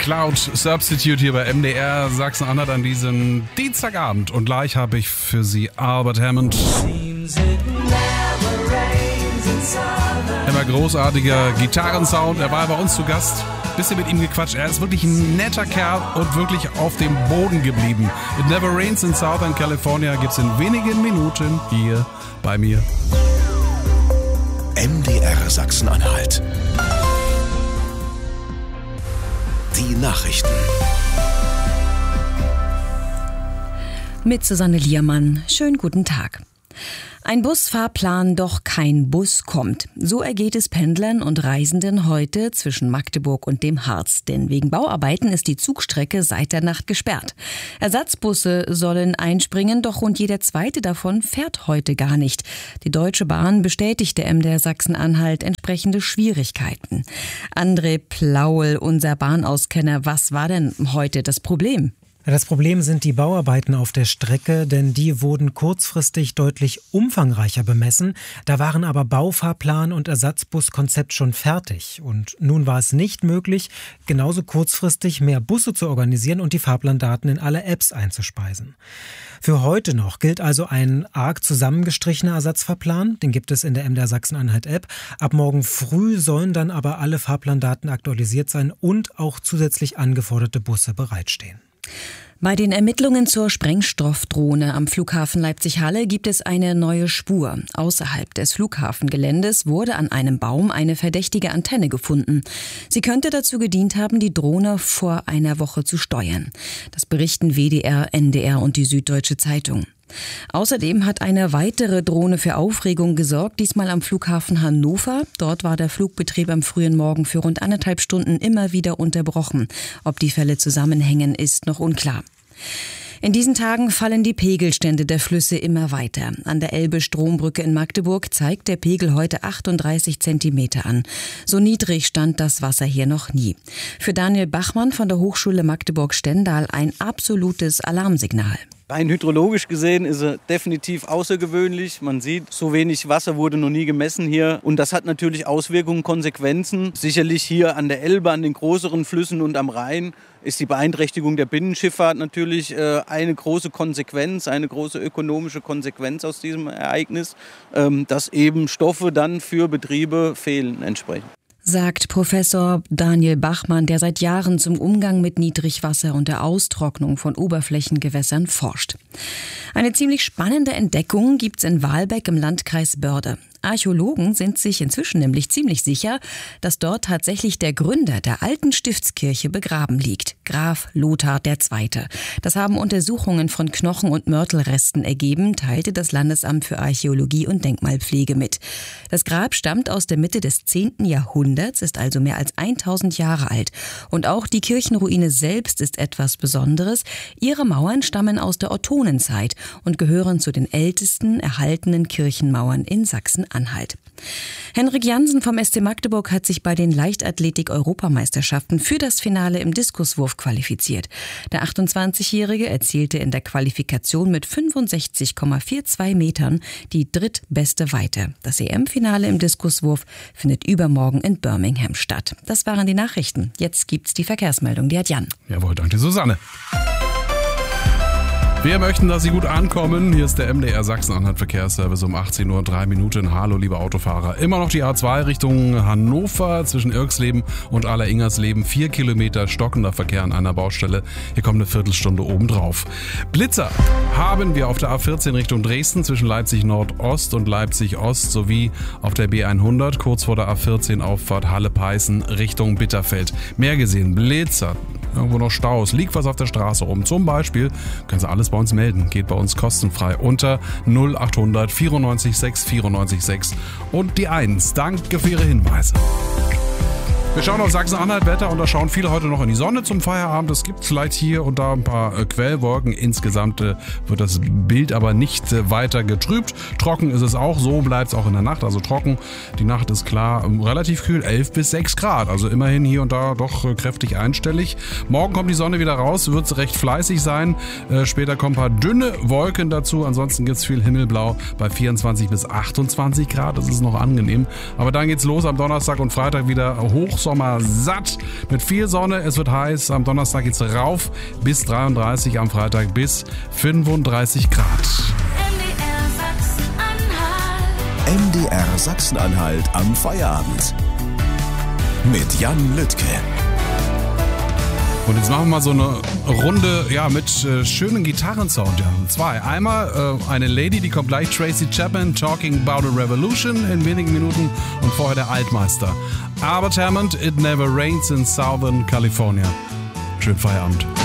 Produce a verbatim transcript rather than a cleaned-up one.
Cloud Substitute hier bei M D R Sachsen-Anhalt an diesem Dienstagabend. Und gleich habe ich für Sie Albert Hammond. Immer großartiger Gitarrensound. Er war bei uns zu Gast. Bisschen mit ihm gequatscht. Er ist wirklich ein netter Kerl und wirklich auf dem Boden geblieben. It Never Rains in Southern California gibt's in wenigen Minuten hier bei mir. M D R Sachsen-Anhalt. Die Nachrichten. Mit Susanne Liermann. Schönen guten Tag. Ein Busfahrplan, doch kein Bus kommt. So ergeht es Pendlern und Reisenden heute zwischen Magdeburg und dem Harz. Denn wegen Bauarbeiten ist die Zugstrecke seit der Nacht gesperrt. Ersatzbusse sollen einspringen, doch rund jeder zweite davon fährt heute gar nicht. Die Deutsche Bahn bestätigte M D R Sachsen-Anhalt entsprechende Schwierigkeiten. André Plaul, unser Bahnauskenner, was war denn heute das Problem? Das Problem sind die Bauarbeiten auf der Strecke, denn die wurden kurzfristig deutlich umfangreicher bemessen. Da waren aber Baufahrplan und Ersatzbuskonzept schon fertig. Und nun war es nicht möglich, genauso kurzfristig mehr Busse zu organisieren und die Fahrplandaten in alle Apps einzuspeisen. Für heute noch gilt also ein arg zusammengestrichener Ersatzfahrplan. Den gibt es in der M D R Sachsen-Anhalt-App. Ab morgen früh sollen dann aber alle Fahrplandaten aktualisiert sein und auch zusätzlich angeforderte Busse bereitstehen. Bei den Ermittlungen zur Sprengstoffdrohne am Flughafen Leipzig-Halle gibt es eine neue Spur. Außerhalb des Flughafengeländes wurde an einem Baum eine verdächtige Antenne gefunden. Sie könnte dazu gedient haben, die Drohne vor einer Woche zu steuern. Das berichten W D R, N D R und die Süddeutsche Zeitung. Außerdem hat eine weitere Drohne für Aufregung gesorgt, diesmal am Flughafen Hannover. Dort war der Flugbetrieb am frühen Morgen für rund anderthalb Stunden immer wieder unterbrochen. Ob die Fälle zusammenhängen, ist noch unklar. In diesen Tagen fallen die Pegelstände der Flüsse immer weiter. An der Elbe-Strombrücke in Magdeburg zeigt der Pegel heute achtunddreißig Zentimeter an. So niedrig stand das Wasser hier noch nie. Für Daniel Bachmann von der Hochschule Magdeburg-Stendal ein absolutes Alarmsignal. Rein hydrologisch gesehen ist er definitiv außergewöhnlich. Man sieht, so wenig Wasser wurde noch nie gemessen hier. Und das hat natürlich Auswirkungen, Konsequenzen. Sicherlich hier an der Elbe, an den größeren Flüssen und am Rhein ist die Beeinträchtigung der Binnenschifffahrt natürlich äh, eine große Konsequenz, eine große ökonomische Konsequenz aus diesem Ereignis, ähm, dass eben Stoffe dann für Betriebe fehlen entsprechend. Sagt Professor Daniel Bachmann, der seit Jahren zum Umgang mit Niedrigwasser und der Austrocknung von Oberflächengewässern forscht. Eine ziemlich spannende Entdeckung gibt's in Wahlbeck im Landkreis Börde. Archäologen sind sich inzwischen nämlich ziemlich sicher, dass dort tatsächlich der Gründer der alten Stiftskirche begraben liegt, Graf Lothar der Zweite. Das haben Untersuchungen von Knochen- und Mörtelresten ergeben, teilte das Landesamt für Archäologie und Denkmalpflege mit. Das Grab stammt aus der Mitte des zehnten Jahrhunderts, ist also mehr als tausend Jahre alt. Und auch die Kirchenruine selbst ist etwas Besonderes. Ihre Mauern stammen aus der Ottonenzeit und gehören zu den ältesten erhaltenen Kirchenmauern in Sachsen-Anhalt. Henrik Jansen vom S C Magdeburg hat sich bei den Leichtathletik-Europameisterschaften für das Finale im Diskuswurf qualifiziert. Der achtundzwanzigjährige erzielte in der Qualifikation mit fünfundsechzig Komma zweiundvierzig Metern die drittbeste Weite. Das E M-Finale im Diskuswurf findet übermorgen in Birmingham statt. Das waren die Nachrichten. Jetzt gibt's die Verkehrsmeldung. Die hat Jan. Jawohl, danke Susanne. Wir möchten, dass Sie gut ankommen. Hier ist der M D R Sachsen-Anhalt Verkehrsservice um achtzehn Uhr drei Minuten. Hallo, liebe Autofahrer. Immer noch die A zwei Richtung Hannover zwischen Irksleben und Aller-Ingersleben. Vier Kilometer stockender Verkehr an einer Baustelle. Hier kommt eine Viertelstunde obendrauf. Blitzer haben wir auf der A vierzehn Richtung Dresden zwischen Leipzig Nordost und Leipzig Ost sowie auf der B hundert kurz vor der A vierzehn Auffahrt Halle-Peißen Richtung Bitterfeld. Mehr gesehen, Blitzer. Irgendwo noch Staus, liegt was auf der Straße rum. Zum Beispiel können Sie alles bei uns melden. Geht bei uns kostenfrei unter null achthundert vierundneunzig sechs vierundneunzig sechs und die eins. Danke für Ihre Hinweise. Wir schauen auf Sachsen-Anhalt-Wetter und da schauen viele heute noch in die Sonne zum Feierabend. Es gibt vielleicht hier und da ein paar äh, Quellwolken. Insgesamt äh, wird das Bild aber nicht äh, weiter getrübt. Trocken ist es auch, so bleibt es auch in der Nacht. Also trocken, die Nacht ist klar, ähm, relativ kühl, elf bis sechs Grad. Also immerhin hier und da doch äh, kräftig einstellig. Morgen kommt die Sonne wieder raus, wird recht fleißig sein. Äh, später kommen ein paar dünne Wolken dazu. Ansonsten gibt es viel Himmelblau bei vierundzwanzig bis achtundzwanzig Grad. Das ist noch angenehm. Aber dann geht's los am Donnerstag und Freitag wieder hoch. Hochsommer satt mit viel Sonne. Es wird heiß. Am Donnerstag geht's rauf bis dreiunddreißig, am Freitag bis fünfunddreißig Grad. M D R Sachsen-Anhalt am Feierabend. Mit Jan Lüttke. Und jetzt machen wir mal so eine Runde ja, mit äh, schönen Gitarrensound. Ja. Zwei. Einmal äh, eine Lady, die kommt gleich, Tracy Chapman, Talking About a Revolution in wenigen Minuten. Und vorher der Altmeister. Albert Hammond, It Never Rains in Southern California. Schönen Feierabend.